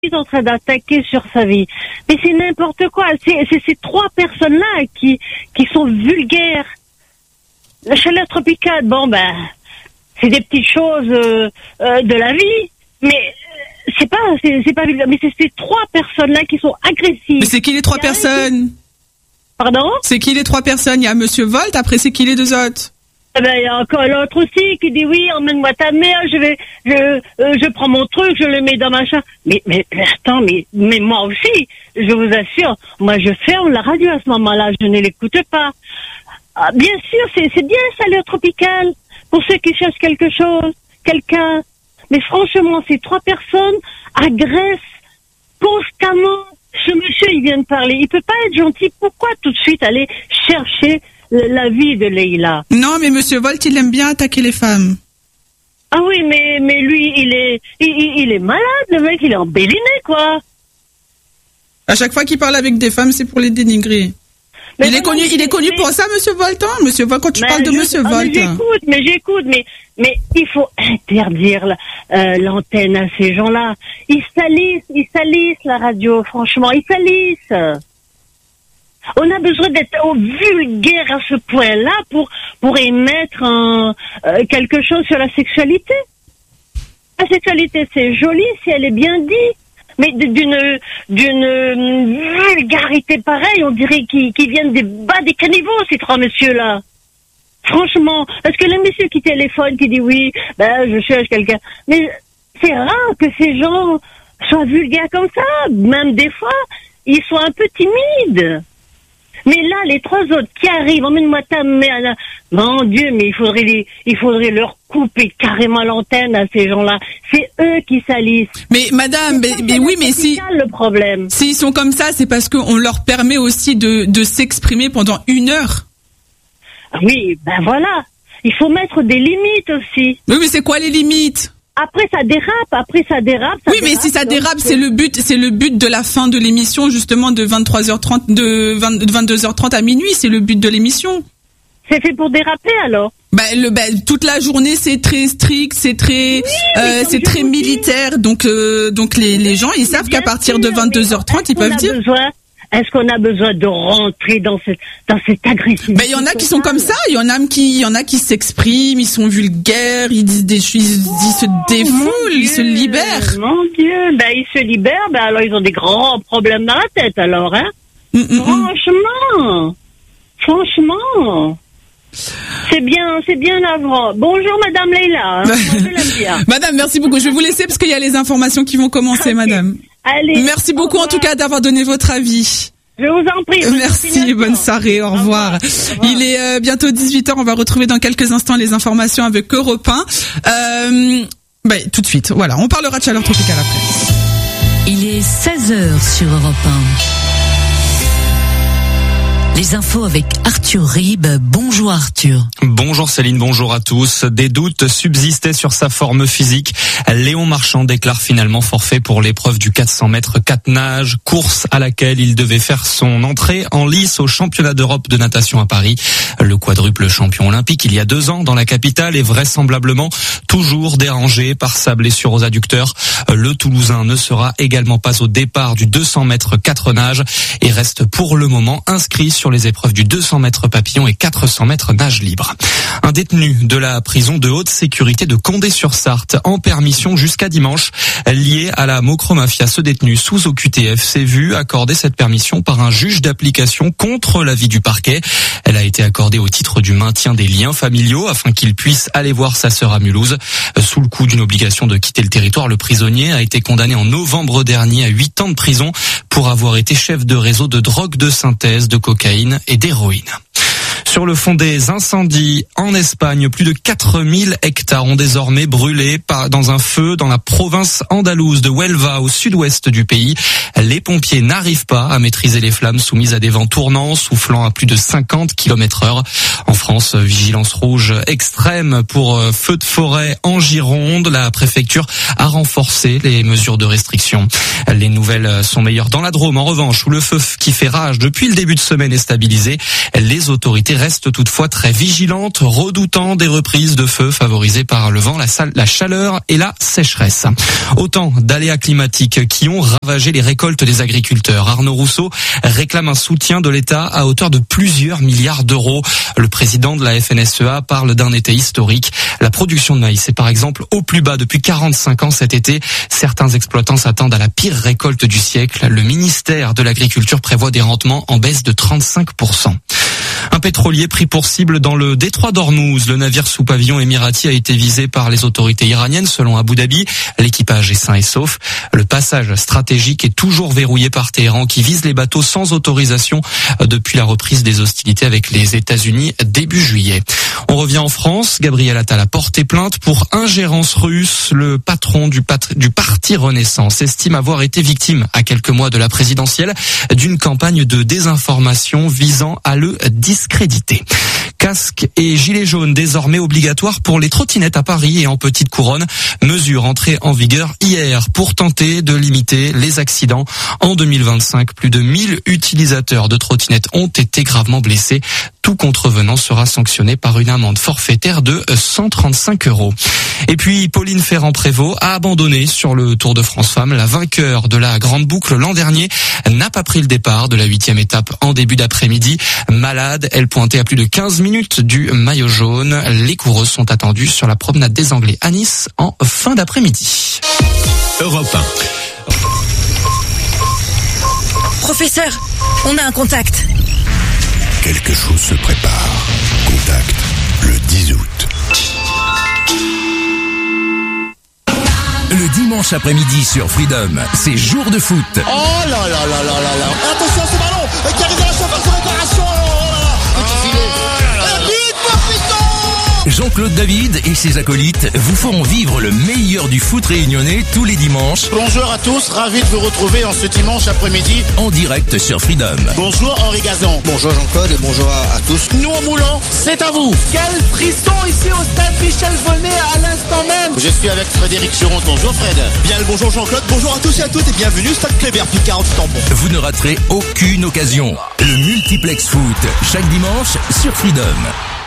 est en train d'attaquer sur sa vie. Mais c'est n'importe quoi. C'est ces trois personnes-là qui sont vulgaires. La chaleur tropicale, c'est des petites choses de la vie, mais c'est pas vulgaire. Mais c'est ces trois personnes-là qui sont agressives. Mais c'est qui les trois personnes? Pardon? C'est qui les trois personnes? Il y a Monsieur Volt, après c'est qui les deux autres? Il y a encore l'autre aussi qui dit oui, emmène-moi ta mère, je prends mon truc, je le mets dans ma chambre. Mais attends, mais moi aussi, je vous assure, moi je ferme la radio à ce moment-là, je ne l'écoute pas. Ah, bien sûr, c'est bien ça, le tropical, pour ceux qui cherchent quelque chose, quelqu'un. Mais franchement, ces trois personnes agressent constamment. Ce monsieur, il vient de parler, il peut pas être gentil. Pourquoi tout de suite aller chercher la vie de Leïla? Non, mais Monsieur Volt, il aime bien attaquer les femmes. Ah oui, mais lui, il est malade, le mec, il est embelliné, quoi. À chaque fois qu'il parle avec des femmes, c'est pour les dénigrer. Mais il est connu pour ça, Monsieur Volt, hein? Monsieur Volt, quand tu parles de Monsieur Volt. J'écoute, mais il faut interdire l'antenne à ces gens-là. Ils salissent la radio, franchement, ils salissent. On a besoin d'être vulgaire à ce point-là pour émettre quelque chose sur la sexualité. La sexualité, c'est joli si elle est bien dite, mais d'une vulgarité pareille, on dirait qu'ils viennent des bas des caniveaux, ces trois messieurs-là. Franchement, parce que le monsieur qui téléphone, qui dit oui, je cherche quelqu'un, mais c'est rare que ces gens soient vulgaires comme ça. Même des fois, ils sont un peu timides. Mais là, les trois autres qui arrivent, emmène-moi ta mère. Mon Dieu, mais il faudrait leur couper carrément l'antenne à ces gens-là. C'est eux qui salissent. Mais madame, mais oui, mais si le problème. S'ils sont comme ça, c'est parce qu'on leur permet aussi de s'exprimer pendant 1 heure. Oui, voilà. Il faut mettre des limites aussi. Oui, mais c'est quoi les limites? Après ça dérape. Oui, mais si ça dérape, c'est le but de la fin de l'émission, justement, de 23h30, de 22h30 à minuit, c'est le but de l'émission. C'est fait pour déraper, alors? Toute la journée, c'est très strict, c'est très militaire, donc les gens, ils savent qu'à partir de 22h30, ils peuvent dire. Est-ce qu'on a besoin de rentrer dans cette agressivité? Il y en a qui sont comme ça, il y en a qui s'expriment, ils sont vulgaires, ils disent des choses, ils se défoulent, ils se libèrent. Mon Dieu, ils se libèrent, alors ils ont des grands problèmes dans la tête, alors, hein? Franchement. C'est bien navrant. Bonjour Madame Leïla. Je l'aime bien. Madame, merci beaucoup. Je vais vous laisser parce qu'il y a les informations qui vont commencer, okay. Madame. Allez. Merci beaucoup en tout cas d'avoir donné votre avis. Je vous en prie. Merci, bonne soirée, au revoir. Il est bientôt 18h, on va retrouver dans quelques instants les informations avec Europe 1. Tout de suite, voilà, on parlera de chaleur tropicale après. Il est 16h sur Europe 1. Les infos avec Arthur Rib. Bonjour Arthur. Bonjour Céline, bonjour à tous. Des doutes subsistaient sur sa forme physique. Léon Marchand déclare finalement forfait pour l'épreuve du 400 mètres 4 nages, course à laquelle il devait faire son entrée en lice au championnat d'Europe de natation à Paris. Le quadruple champion olympique il y a 2 ans dans la capitale est vraisemblablement toujours dérangé par sa blessure aux adducteurs. Le Toulousain ne sera également pas au départ du 200 mètres 4 nages et reste pour le moment inscrit sur les épreuves du 200 mètres papillon et 400 mètres nage libre. Un détenu de la prison de haute sécurité de Condé-sur-Sarthe en permission jusqu'à dimanche, lié à la Mocro-Mafia. Ce détenu sous OQTF s'est vu accorder cette permission par un juge d'application contre l'avis du parquet. Elle a été accordée au titre du maintien des liens familiaux afin qu'il puisse aller voir sa sœur à Mulhouse. Sous le coup d'une obligation de quitter le territoire, le prisonnier a été condamné en novembre dernier à 8 ans de prison pour avoir été chef de réseau de drogue de synthèse, de cocaïne et d'héroïne. Sur le fond des incendies en Espagne, plus de 4000 hectares ont désormais brûlé dans un feu dans la province andalouse de Huelva, au sud-ouest du pays. Les pompiers n'arrivent pas à maîtriser les flammes soumises à des vents tournants, soufflant à plus de 50 km/h. En France, vigilance rouge extrême pour feu de forêt en Gironde. La préfecture a renforcé les mesures de restriction. Les nouvelles sont meilleures dans la Drôme. En revanche, où le feu qui fait rage depuis le début de semaine est stabilisé, les autorités restent reste toutefois très vigilante, redoutant des reprises de feu favorisées par le vent, la chaleur et la sécheresse. Autant d'aléas climatiques qui ont ravagé les récoltes des agriculteurs. Arnaud Rousseau réclame un soutien de l'État à hauteur de plusieurs milliards d'euros. Le président de la FNSEA parle d'un été historique. La production de maïs est par exemple au plus bas depuis 45 ans cet été. Certains exploitants s'attendent à la pire récolte du siècle. Le ministère de l'Agriculture prévoit des rendements en baisse de 35%. Un pétrolier pris pour cible dans le détroit d'Ormuz. Le navire sous pavillon émirati a été visé par les autorités iraniennes selon Abu Dhabi. L'équipage est sain et sauf. Le passage stratégique est toujours verrouillé par Téhéran qui vise les bateaux sans autorisation depuis la reprise des hostilités avec les États-Unis début juillet. On revient en France. Gabriel Attal a porté plainte pour ingérence russe. Le patron du parti Renaissance estime avoir été victime à quelques mois de la présidentielle d'une campagne de désinformation visant à le discréditer. Casque et gilet jaune désormais obligatoires pour les trottinettes à Paris et en petite couronne. Mesure entrée en vigueur hier pour tenter de limiter les accidents. En 2025, plus de 1000 utilisateurs de trottinettes ont été gravement blessés. Tout contrevenant sera sanctionné par une amende forfaitaire de 135 €. Et puis, Pauline Ferrand-Prévot a abandonné sur le Tour de France Femmes. La vainqueur de la Grande Boucle l'an dernier n'a pas pris le départ de la 8e étape en début d'après-midi. Malade, elle pointait à plus de 15 minutes du maillot jaune. Les coureuses sont attendues sur la promenade des Anglais à Nice en fin d'après-midi. Europe 1. Professeur, on a un contact. Quelque chose se prépare. Contact le 10 août. Le dimanche après-midi sur Freedom, c'est jour de foot. Oh là là là là là là. Attention ce ballon qui arrive dans la surface de réparation. Jean-Claude David et ses acolytes vous feront vivre le meilleur du foot réunionnais tous les dimanches. Bonjour à tous, ravi de vous retrouver en ce dimanche après-midi. En direct sur Freedom. Bonjour Henri Gazan. Bonjour Jean-Claude et bonjour à tous. Nous au Moulin, c'est à vous. Quel frisson ici au stade Michel Vonnet à l'instant même. Je suis avec Frédéric Chiron. Bonjour Fred. Bien le bonjour Jean-Claude, bonjour à tous et à toutes et bienvenue au stade Kléber, plus de 48 tampons. Vous ne raterez aucune occasion. Le multiplex foot, chaque dimanche sur Freedom.